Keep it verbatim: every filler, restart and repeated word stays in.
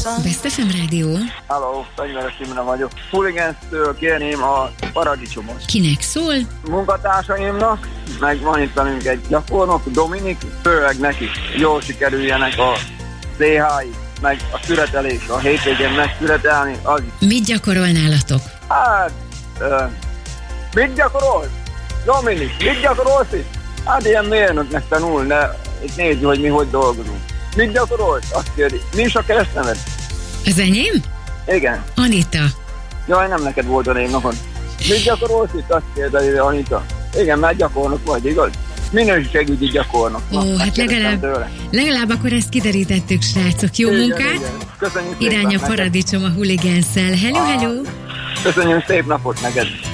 Best ef em Rádió. Halló, Fegyveres Imre vagyok. Hooligans-től kérném a paradicsomot. Kinek szól? Munkatársaimnak, meg van itt velünk egy gyakornok, Dominik, főleg nekik jól sikerüljenek a cé há-i, meg a szüretelés, a hétvégén megszüretelni, az... Mit gyakorol nálatok? Hát, ö, mit gyakorol? Dominik, mit gyakorolsz itt? Hát ilyen mérnöknek tanul, de itt nézzük, hogy mi hogy dolgozunk. Mit gyakorolsz? Azt kérdi. Mi is a keresztneved? Az enyém? Igen. Anita. Jaj, nem neked volt a névnapon. Mit gyakorolsz itt? Azt kérdezi, Anita. Igen, mert gyakornok vagy, igaz? Minőségügyi gyakornok. Ó, Na, hát legalább, legalább akkor ezt kiderítettük, srácok. Jó igen, munkát? Igen. Köszönjük Irány a paradicsom a Hooligans-szel. Hello, hello! Köszönjük, szép napot neked!